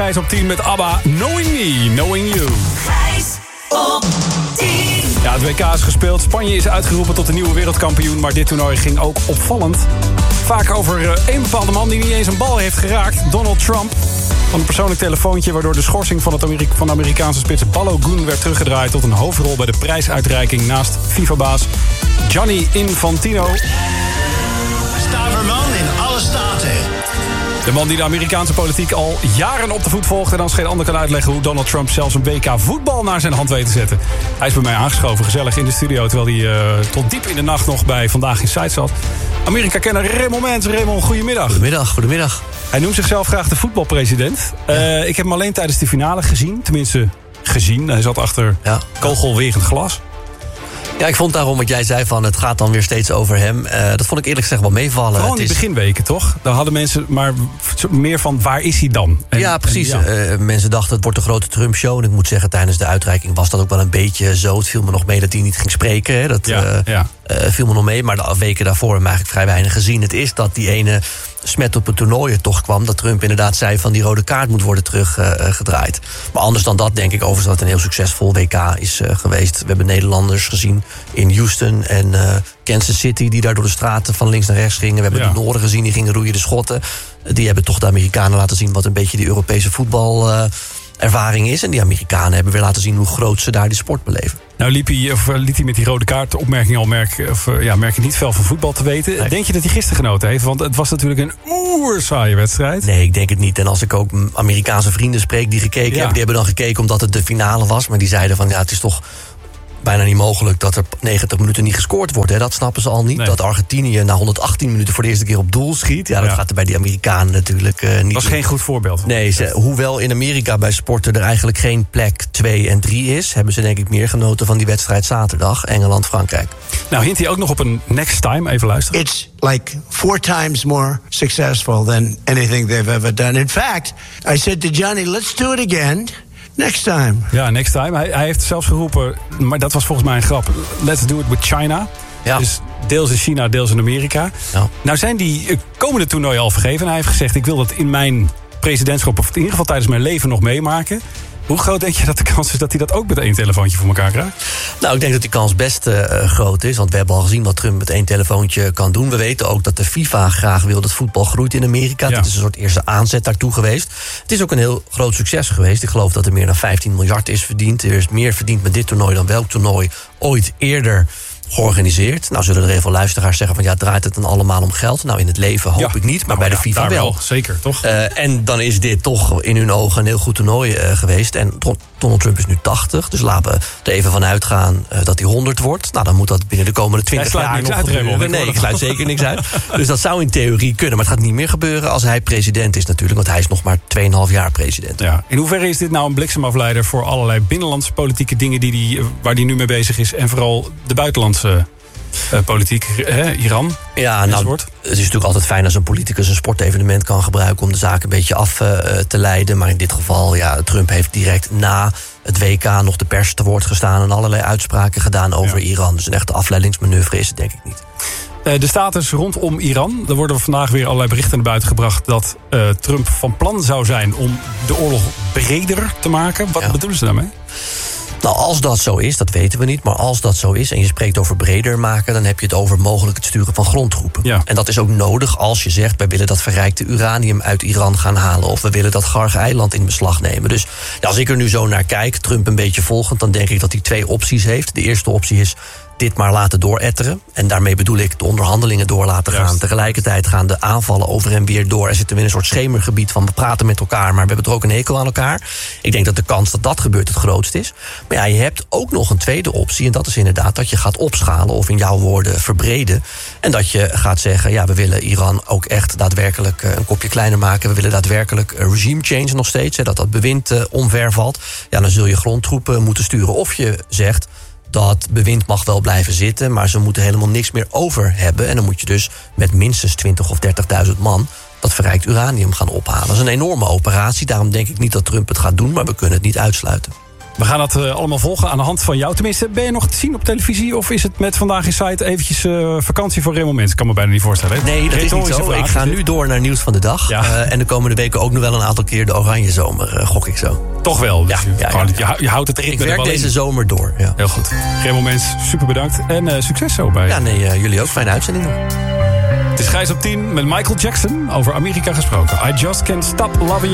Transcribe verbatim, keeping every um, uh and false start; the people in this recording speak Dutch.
Gijs op tien met ABBA, Knowing Me, Knowing You. Gijs op tien. Ja, het W K is gespeeld. Spanje is uitgeroepen tot de nieuwe wereldkampioen. Maar dit toernooi ging ook opvallend. Vaak over uh, één bepaalde man die niet eens een bal heeft geraakt. Donald Trump. Van een persoonlijk telefoontje waardoor de schorsing van, het Amerika- van de Amerikaanse spits Balogun werd teruggedraaid tot een hoofdrol bij de prijsuitreiking naast FIFA-baas Gianni Infantino. Staverman in alle staten. De man die de Amerikaanse politiek al jaren op de voet volgt... en als geen ander kan uitleggen hoe Donald Trump zelfs een W K voetbal naar zijn hand weet te zetten. Hij is bij mij aangeschoven, gezellig in de studio... terwijl hij uh, tot diep in de nacht nog bij Vandaag in Zuid zat. Amerika-kenner Raymond Mens. Raymond, goedemiddag. Goedemiddag, goedemiddag. Hij noemt zichzelf graag de voetbalpresident. Ja. Uh, ik heb hem alleen tijdens de finale gezien. Tenminste, gezien. Hij zat achter ja. kogelwerend glas. Ja, ik vond daarom wat jij zei van het gaat dan weer steeds over hem. Uh, dat vond ik eerlijk gezegd wel meevallen. Vooral in die is... beginweken, toch? Dan hadden mensen maar meer van waar is hij dan? En, ja, precies. En, ja. Uh, mensen dachten het wordt een grote Trump-show. En ik moet zeggen, tijdens de uitreiking was dat ook wel een beetje zo. Het viel me nog mee dat hij niet ging spreken. Hè. Dat ja, uh, ja. Uh, viel me nog mee, maar de weken daarvoor hebben we eigenlijk vrij weinig gezien. Het is dat die ene smet op het toernooi er toch kwam... dat Trump inderdaad zei van die rode kaart moet worden teruggedraaid. Uh, maar anders dan dat denk ik overigens dat het een heel succesvol W K is uh, geweest. We hebben Nederlanders gezien in Houston en uh, Kansas City... die daar door de straten van links naar rechts gingen. We hebben ja. de Noorden gezien, die gingen roeien de schotten. Uh, die hebben toch de Amerikanen laten zien wat een beetje die Europese voetbal... Uh, ervaring is. En die Amerikanen hebben weer laten zien hoe groot ze daar die sport beleven. Nou liep hij, of liet hij met die rode kaart de opmerking al merken... of ja, merk je niet veel van voetbal te weten. Nee. Denk je dat hij gisteren genoten heeft? Want het was natuurlijk een oerzaaie wedstrijd. Nee, ik denk het niet. En als ik ook Amerikaanse vrienden spreek die gekeken ja. hebben... die hebben dan gekeken omdat het de finale was. Maar die zeiden van ja, het is toch... bijna niet mogelijk dat er negentig minuten niet gescoord wordt. Hè? Dat snappen ze al niet. Nee. Dat Argentinië na honderdachttien minuten voor de eerste keer op doel schiet. Ja, dat ja. gaat er bij die Amerikanen natuurlijk uh, niet. Dat is geen goed voorbeeld. Nee, ze, hoewel in Amerika bij sporten er eigenlijk geen plek twee en drie is... hebben ze denk ik meer genoten van die wedstrijd zaterdag. Engeland-Frankrijk. Nou, hint hij ook nog op een next time. Even luisteren. It's like four times more successful than anything they've ever done. In fact, I said to Johnny, let's do it again... Next time. Ja, next time. Hij, hij heeft zelfs geroepen, maar dat was volgens mij een grap... Let's do it with China. Ja. Dus deels in China, deels in Amerika. Ja. Nou zijn die komende toernooien al vergeven. En hij heeft gezegd, ik wil dat in mijn presidentschap... of in ieder geval tijdens mijn leven nog meemaken. Hoe groot denk je dat de kans is dat hij dat ook met één telefoontje voor elkaar krijgt? Nou, ik denk dat die kans best uh, groot is. Want we hebben al gezien wat Trump met één telefoontje kan doen. We weten ook dat de FIFA graag wil dat voetbal groeit in Amerika. Ja. Dat is een soort eerste aanzet daartoe geweest. Het is ook een heel groot succes geweest. Ik geloof dat er meer dan vijftien miljard is verdiend. Er is meer verdiend met dit toernooi dan welk toernooi ooit eerder georganiseerd. Nou zullen er even luisteraars zeggen van ja, draait het dan allemaal om geld? Nou, in het leven hoop ja. ik niet, maar nou, bij de ja, FIFA wel. wel. Zeker, toch? Uh, en dan is dit toch in hun ogen een heel goed toernooi uh, geweest. En Donald Trump is nu tachtig, dus laten we er even van uitgaan uh, dat hij honderd wordt. Nou, dan moet dat binnen de komende twintig jaar nog gebeuren. Nee, ik sluit zeker niks uit. Dus dat zou in theorie kunnen, maar het gaat niet meer gebeuren als hij president is natuurlijk, want hij is nog maar twee en een half jaar president. Ja. In hoeverre is dit nou een bliksemafleider voor allerlei binnenlandse politieke dingen die die, waar hij nu mee bezig is en vooral de buitenlandse Uh, politiek, hè, Iran? Ja, nou, het is natuurlijk altijd fijn als een politicus een sportevenement kan gebruiken om de zaak een beetje af uh, te leiden. Maar in dit geval, ja, Trump heeft direct na het W K nog de pers te woord gestaan en allerlei uitspraken gedaan over ja. Iran. Dus een echte afleidingsmanoeuvre is het denk ik niet. Uh, de status rondom Iran. Er worden vandaag weer allerlei berichten naar buiten gebracht dat uh, Trump van plan zou zijn om de oorlog breder te maken. Wat ja. bedoelen ze daarmee? Nou, als dat zo is, dat weten we niet, maar als dat zo is en je spreekt over breder maken, dan heb je het over mogelijk het sturen van grondtroepen. Ja. En dat is ook nodig als je zegt, wij willen dat verrijkte uranium uit Iran gaan halen of we willen dat Garg-eiland in beslag nemen. Dus ja, als ik er nu zo naar kijk, Trump een beetje volgend, dan denk ik dat hij twee opties heeft. De eerste optie is dit maar laten dooretteren. En daarmee bedoel ik de onderhandelingen door laten gaan. Juist. Tegelijkertijd gaan de aanvallen over en weer door. Er zitten we in een soort schemergebied van we praten met elkaar, maar we hebben er ook een hekel aan elkaar. Ik denk dat de kans dat dat gebeurt het grootst is. Maar ja, je hebt ook nog een tweede optie. En dat is inderdaad dat je gaat opschalen of in jouw woorden verbreden. En dat je gaat zeggen, ja, we willen Iran ook echt daadwerkelijk een kopje kleiner maken. We willen daadwerkelijk regime change nog steeds. Hè, dat dat bewind uh, omvervalt. Ja, dan zul je grondtroepen moeten sturen. Of je zegt, dat bewind mag wel blijven zitten, maar ze moeten helemaal niks meer over hebben. En dan moet je dus met minstens twintig of dertigduizend man dat verrijkt uranium gaan ophalen. Dat is een enorme operatie, daarom denk ik niet dat Trump het gaat doen, maar we kunnen het niet uitsluiten. We gaan dat uh, allemaal volgen aan de hand van jou. Tenminste, ben je nog te zien op televisie? Of is het met Vandaag in Site eventjes uh, vakantie voor Raymond Mens? Ik kan me bijna niet voorstellen. Hè? Nee, dat is niet zo. Vraag, ik ga nu door naar Nieuws van de Dag. Ja. Uh, en de komende weken ook nog wel een aantal keer de Oranje Zomer, uh, gok ik zo. Toch wel? Dus ja, je, ja, ja, ja. je houdt het Ik werk deze in. zomer door. Ja. Heel goed. Raymond Mens, super bedankt. En uh, succes zo bij. Ja, nee, uh, jullie ook. Fijne uitzending nog. Het is Gijs op tien met Michael Jackson over Amerika gesproken. I just can't stop loving you.